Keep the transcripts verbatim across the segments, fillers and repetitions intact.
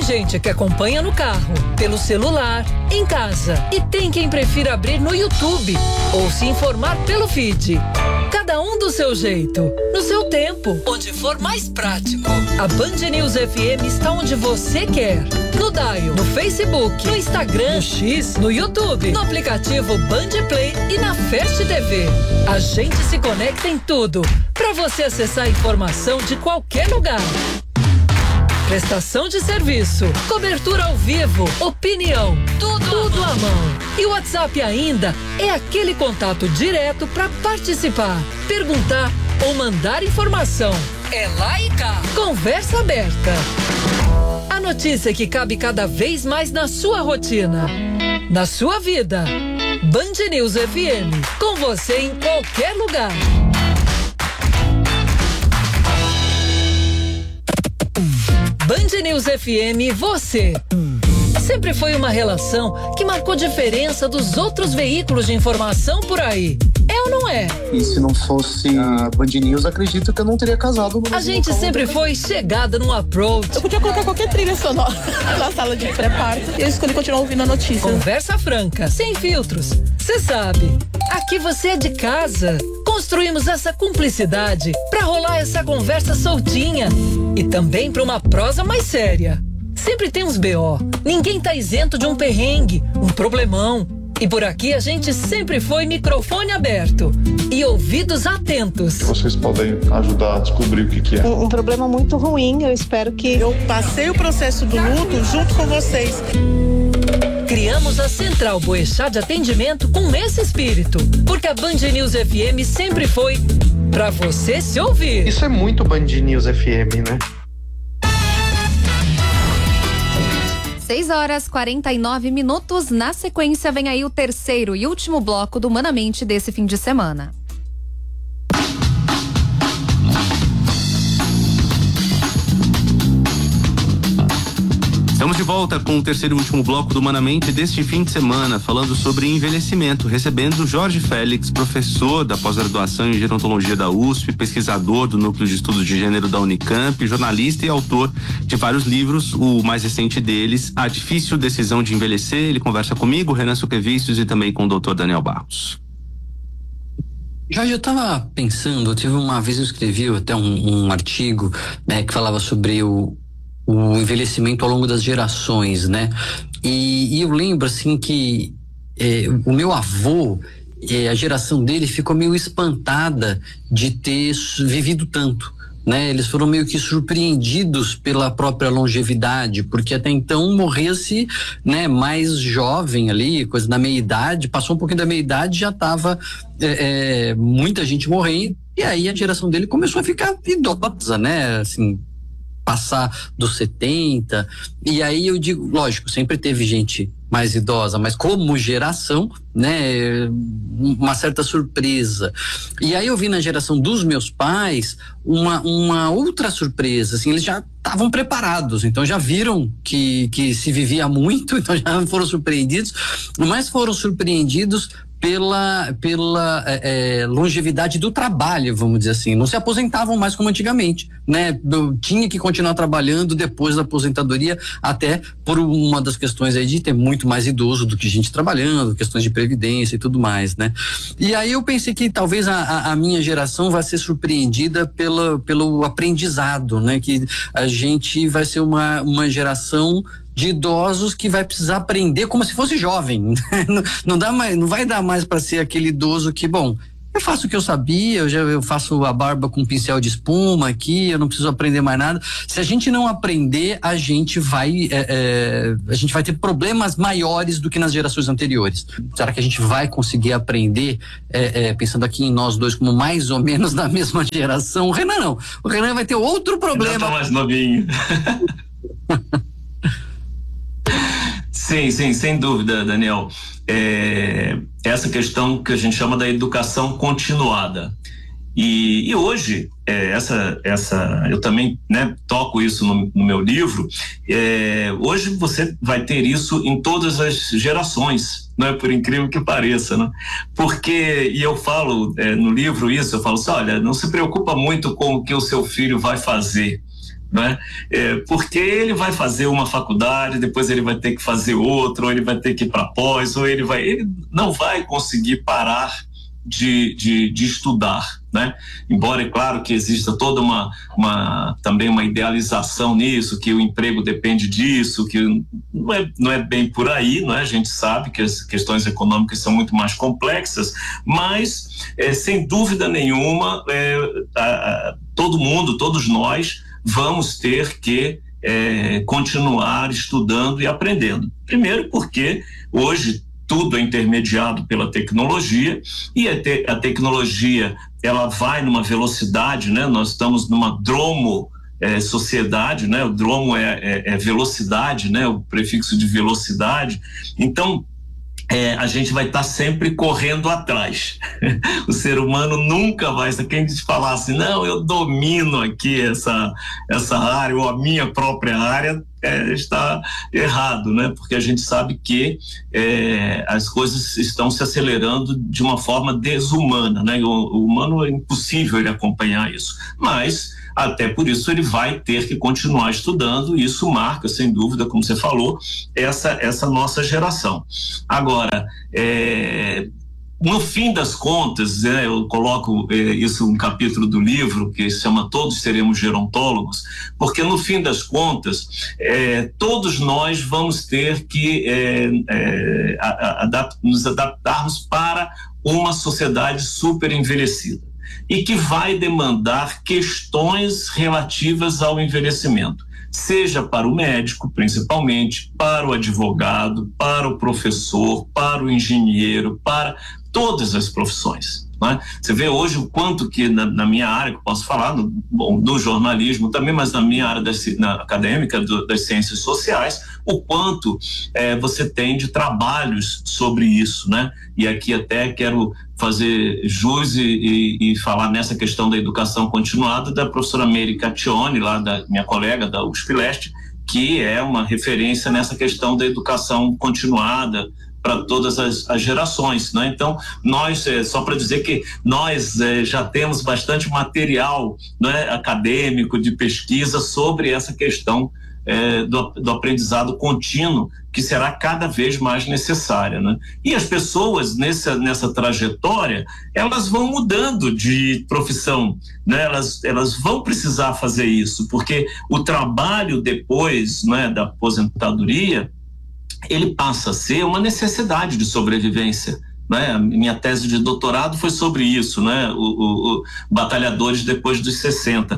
gente que acompanha no carro, pelo celular, em casa. E tem quem prefira abrir no YouTube ou se informar pelo feed. Cada um do seu jeito, no seu tempo, onde for mais prático. A Band News F M está onde você quer. No Dial, no Facebook, no Instagram, no X, no YouTube, no aplicativo Band Play e na Fast T V. A gente se conecta em tudo, para você acessar a informação de qualquer lugar. Prestação de serviço, cobertura ao vivo, opinião, tudo, tudo à mão. E o WhatsApp ainda é aquele contato direto para participar, perguntar ou mandar informação. É lá e cá. Conversa aberta. A notícia que cabe cada vez mais na sua rotina, na sua vida. Band News F M, com você em qualquer lugar. Band News F M, você. Sempre foi uma relação que marcou diferença dos outros veículos de informação por aí. É ou não é? E se não fosse a Band News, acredito que eu não teria casado. A gente sempre foi chegada num approach. Eu podia colocar qualquer trilha sonora na sala de pré-parto e eu escolhi continuar ouvindo a notícia. Conversa franca, sem filtros. Você sabe, aqui você é de casa. Construímos essa cumplicidade pra rolar essa conversa soltinha e também pra uma prosa mais séria. Sempre tem uns B O. Ninguém tá isento de um perrengue, um problemão. E por aqui a gente sempre foi microfone aberto e ouvidos atentos. Vocês podem ajudar a descobrir o que, que é. Um, um problema muito ruim, eu espero que... Eu passei o processo do luto junto com vocês. Criamos a Central Boechat de atendimento com esse espírito, porque a Band News F M sempre foi pra você se ouvir. Isso é muito Band News F M, né? seis horas e quarenta e nove minutos. Na sequência, vem aí o terceiro e último bloco do Humanamente desse fim de semana. Estamos de volta com o terceiro e último bloco do Humanamente deste fim de semana, falando sobre envelhecimento, recebendo Jorge Félix, professor da pós-graduação em gerontologia da U S P, pesquisador do Núcleo de Estudos de Gênero da Unicamp, jornalista e autor de vários livros, o mais recente deles, A Difícil Decisão de Envelhecer. Ele conversa comigo, Renan Suquevicius, e também com o doutor Daniel Barros. Jorge, eu estava pensando, eu tive uma vez, eu escrevi até um, um artigo, né, que falava sobre o o envelhecimento ao longo das gerações, né? E, e eu lembro, assim, que eh, o meu avô, eh, a geração dele ficou meio espantada de ter vivido tanto, né? Eles foram meio que surpreendidos pela própria longevidade, porque até então morria-se, né, mais jovem ali, coisa da meia idade, passou um pouquinho da meia idade, já estava eh, eh, muita gente morrendo, e aí a geração dele começou a ficar idosa, né? Assim, passar dos setenta, e aí eu digo, lógico, sempre teve gente mais idosa, mas como geração, né, uma certa surpresa. E aí eu vi na geração dos meus pais uma, uma outra surpresa, assim, eles já estavam preparados, então já viram que, que se vivia muito, então já foram surpreendidos, mas foram surpreendidos pela, pela é, é, longevidade do trabalho, vamos dizer assim. Não se aposentavam mais como antigamente, né? Eu tinha que continuar trabalhando depois da aposentadoria, até por uma das questões aí de ter muito mais idoso do que gente trabalhando, questões de previdência e tudo mais, né? E aí eu pensei que talvez a, a minha geração vai ser surpreendida pela, pelo aprendizado, né? Que a gente vai ser uma, uma geração de idosos que vai precisar aprender como se fosse jovem. não, não dá mais, não vai dar mais para ser aquele idoso que, bom, eu faço o que eu sabia, eu já eu faço a barba com um pincel de espuma aqui, eu não preciso aprender mais nada. Se a gente não aprender, a gente vai é, é, a gente vai ter problemas maiores do que nas gerações anteriores. Será que a gente vai conseguir aprender, é, é, pensando aqui em nós dois como mais ou menos da mesma geração? O Renan não, o Renan vai ter outro problema. Tá mais novinho. Sim, sim, sem dúvida, Daniel. É, essa questão que a gente chama da educação continuada. E, e hoje, é, essa, essa, eu também, né, toco isso no, no meu livro, é, hoje você vai ter isso em todas as gerações, não é, por incrível que pareça, né? Porque, e eu falo é, no livro isso, eu falo assim, olha, não se preocupa muito com o que o seu filho vai fazer, né? É, porque ele vai fazer uma faculdade, depois ele vai ter que fazer outra, ou ele vai ter que ir para pós, ou ele vai, ele não vai conseguir parar de, de, de estudar, né? Embora é claro que exista toda uma, uma também uma idealização nisso, que o emprego depende disso, que não é, não é bem por aí, não é? A gente sabe que as questões econômicas são muito mais complexas, mas é, sem dúvida nenhuma é, a, a, todo mundo, todos nós vamos ter que é, continuar estudando e aprendendo. Primeiro porque hoje tudo é intermediado pela tecnologia e a, te, a tecnologia ela vai numa velocidade, né? Nós estamos numa dromo é, sociedade, né? O dromo é, é, é velocidade, né? O prefixo de velocidade. Então É, a gente vai estar tá sempre correndo atrás. O ser humano nunca vai, se quem te falar assim, não, eu domino aqui essa, essa área ou a minha própria área, é, está errado, né? Porque a gente sabe que é, as coisas estão se acelerando de uma forma desumana, né? O, o humano é impossível ele acompanhar isso, mas até por isso ele vai ter que continuar estudando, e isso marca, sem dúvida, como você falou, essa, essa nossa geração. Agora, é, no fim das contas, né, eu coloco é, isso um capítulo do livro que se chama Todos Seremos Gerontólogos, porque no fim das contas, é, todos nós vamos ter que é, é, adapt, nos adaptarmos para uma sociedade super envelhecida e que vai demandar questões relativas ao envelhecimento, seja para o médico, principalmente, para o advogado, para o professor, para o engenheiro, para todas as profissões. Né? Você vê hoje o quanto que na, na minha área, que eu posso falar, no, bom, no jornalismo também, mas na minha área das, na acadêmica do, das ciências sociais, o quanto é, você tem de trabalhos sobre isso, né? E aqui até quero fazer jus e, e, e falar nessa questão da educação continuada da professora Meire Caccione, lá da minha colega da U S P Leste, que é uma referência nessa questão da educação continuada para todas as, as gerações, né? Então, nós, é, só para dizer que nós é, já temos bastante material, né, acadêmico, de pesquisa sobre essa questão é, do, do aprendizado contínuo, que será cada vez mais necessária, né? E as pessoas nessa, nessa trajetória, elas vão mudando de profissão, né? Elas, elas vão precisar fazer isso, porque o trabalho depois, né, da aposentadoria, ele passa a ser uma necessidade de sobrevivência, né? A minha tese de doutorado foi sobre isso, né? O, o, o batalhadores depois dos sessenta,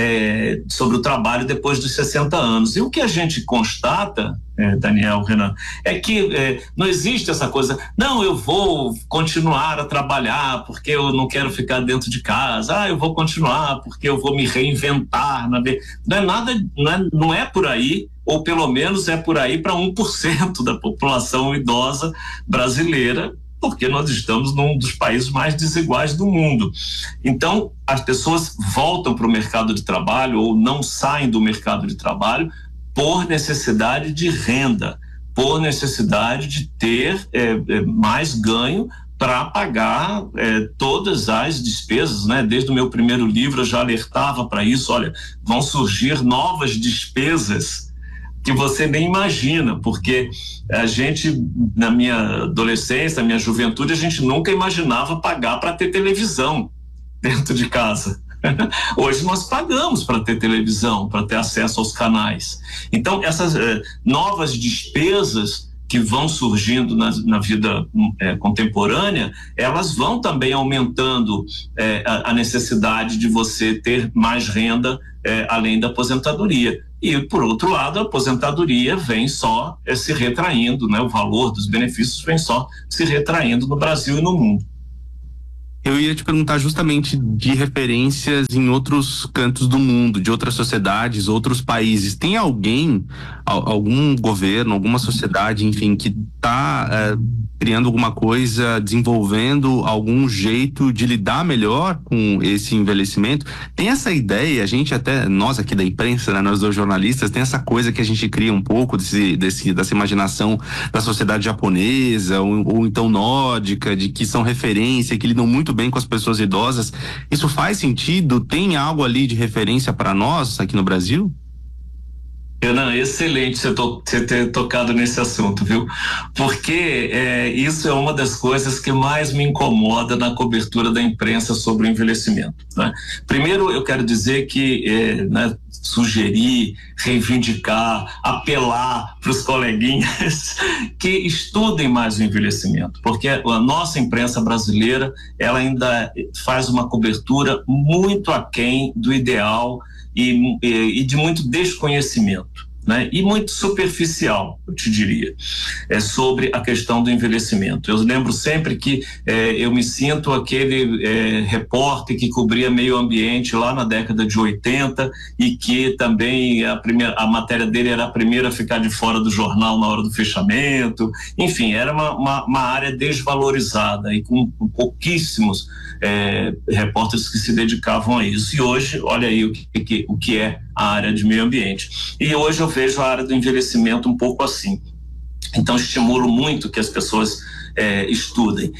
é, sobre o trabalho depois dos sessenta anos. E o que a gente constata, é, Daniel, Renan, é que é, não existe essa coisa, não, eu vou continuar a trabalhar porque eu não quero ficar dentro de casa, ah, eu vou continuar porque eu vou me reinventar. Não é nada, não é, não é por aí, ou pelo menos é por aí para um por cento da população idosa brasileira, porque nós estamos num dos países mais desiguais do mundo. Então, as pessoas voltam para o mercado de trabalho ou não saem do mercado de trabalho por necessidade de renda, por necessidade de ter é, é, mais ganho para pagar é, todas as despesas, né? Desde o meu primeiro livro eu já alertava para isso, olha, vão surgir novas despesas que você nem imagina, porque a gente, na minha adolescência, na minha juventude, a gente nunca imaginava pagar para ter televisão dentro de casa. Hoje nós pagamos para ter televisão, para ter acesso aos canais. Então, essas eh, novas despesas que vão surgindo na, na vida eh, contemporânea, elas vão também aumentando eh, a, a necessidade de você ter mais renda eh, além da aposentadoria. E, por outro lado, a aposentadoria vem só é, se retraindo, né? O valor dos benefícios vem só se retraindo no Brasil e no mundo. Eu ia te perguntar justamente de referências em outros cantos do mundo, de outras sociedades, outros países. Tem alguém, algum governo, alguma sociedade, enfim, que está é, criando alguma coisa, desenvolvendo algum jeito de lidar melhor com esse envelhecimento? Tem essa ideia, a gente até, nós aqui da imprensa, né, nós dois jornalistas, tem essa coisa que a gente cria um pouco desse, desse, dessa imaginação da sociedade japonesa ou, ou então nórdica, de que são referência, que lidam muito bem com as pessoas idosas. Isso faz sentido? Tem algo ali de referência para nós aqui no Brasil? Renan, excelente você, to, você ter tocado nesse assunto, viu? Porque é, isso é uma das coisas que mais me incomoda na cobertura da imprensa sobre o envelhecimento, né? Primeiro, eu quero dizer que, é, né, sugerir, reivindicar, apelar para os coleguinhas que estudem mais o envelhecimento, porque a nossa imprensa brasileira, ela ainda faz uma cobertura muito aquém do ideal e, e, e de muito desconhecimento, né? E muito superficial, eu te diria, é, sobre a questão do envelhecimento. Eu lembro sempre que é, eu me sinto aquele é, repórter que cobria meio ambiente lá na década de oitenta e que também a, primeira, a matéria dele era a primeira a ficar de fora do jornal na hora do fechamento. Enfim, era uma, uma, uma área desvalorizada e com, com pouquíssimos é, repórteres que se dedicavam a isso. E hoje, olha aí o que, que, o que é a área de meio ambiente. E hoje eu vejo a área do envelhecimento um pouco assim. Então, estimulo muito que as pessoas é, estudem.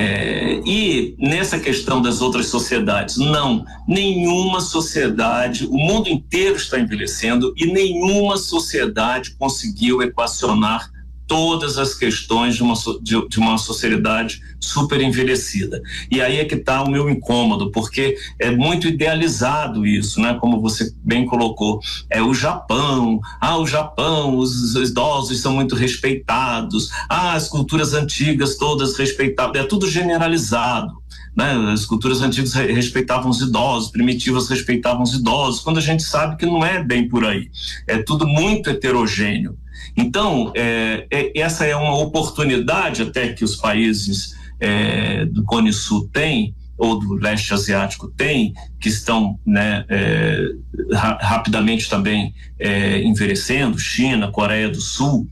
É, e nessa questão das outras sociedades, não, nenhuma sociedade, o mundo inteiro está envelhecendo e nenhuma sociedade conseguiu equacionar todas as questões de uma, de, de uma sociedade super envelhecida. E aí é que está o meu incômodo, porque é muito idealizado isso, né? Como você bem colocou, é o Japão, ah, o Japão, os, os idosos são muito respeitados, ah, as culturas antigas todas respeitadas, é tudo generalizado, né? As culturas antigas respeitavam os idosos, primitivas respeitavam os idosos, quando a gente sabe que não é bem por aí, é tudo muito heterogêneo. Então, é, é, essa é uma oportunidade até que os países é, do Cone Sul têm, ou do leste asiático têm, que estão, né, é, ra- rapidamente também é, envelhecendo, China, Coreia do Sul,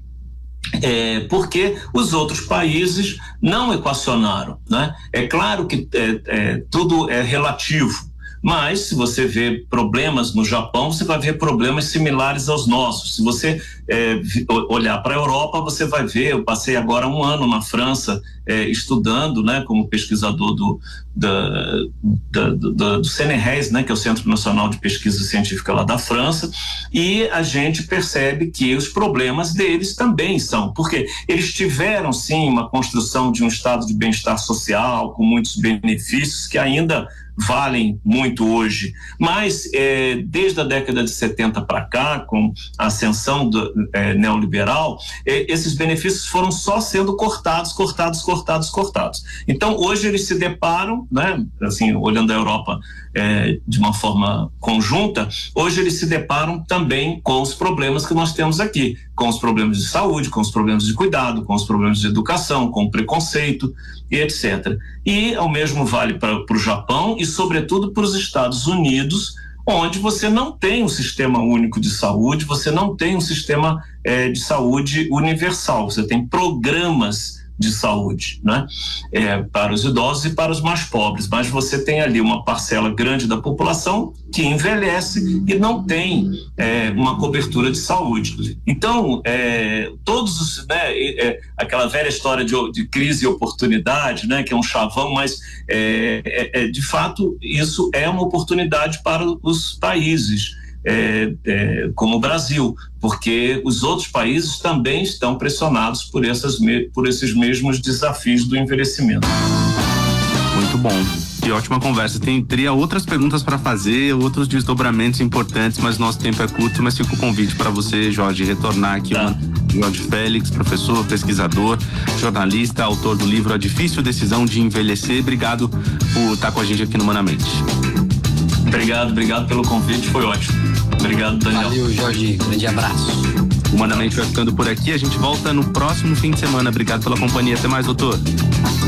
é, porque os outros países não equacionaram, né? É claro que é, é, tudo é relativo, mas se você vê problemas no Japão, você vai ver problemas similares aos nossos. Se você é, olhar para a Europa, você vai ver, eu passei agora um ano na França é, estudando, né, como pesquisador do, da, da, da, do C N R E S, né, que é o Centro Nacional de Pesquisa Científica lá da França, e a gente percebe que os problemas deles também são, porque eles tiveram sim uma construção de um estado de bem-estar social, com muitos benefícios que ainda valem muito hoje, mas é, desde a década de setenta para cá, com a ascensão do, é, neoliberal, é, esses benefícios foram só sendo cortados, cortados, cortados, cortados. Então hoje eles se deparam, né, assim, olhando a Europa é, de uma forma conjunta, hoje eles se deparam também com os problemas que nós temos aqui, com os problemas de saúde, com os problemas de cuidado, com os problemas de educação, com o preconceito e etcétera. E ao mesmo vale para o Japão e sobretudo para os Estados Unidos, onde você não tem um sistema único de saúde, você não tem um sistema eh, de saúde universal, você tem programas de saúde, né? É, para os idosos e para os mais pobres, mas você tem ali uma parcela grande da população que envelhece e não tem é, uma cobertura de saúde. Então, é, todos os, né, é, aquela velha história de, de crise e oportunidade, né, que é um chavão, mas é, é, é, de fato isso é uma oportunidade para os países É, é, como o Brasil, porque os outros países também estão pressionados por, essas, por esses mesmos desafios do envelhecimento. Muito bom. Que ótima conversa. Tem, teria outras perguntas para fazer, outros desdobramentos importantes, mas nosso tempo é curto, mas fica o convite para você, Jorge, retornar aqui. Tá. Jorge Félix, professor, pesquisador, jornalista, autor do livro A Difícil Decisão de Envelhecer. Obrigado por estar com a gente aqui no Humanamente. Obrigado, obrigado pelo convite, foi ótimo. Obrigado, Daniel. Valeu, Jorge. Grande abraço. Humanamente vai ficando por aqui. A gente volta no próximo fim de semana. Obrigado pela companhia. Até mais, doutor.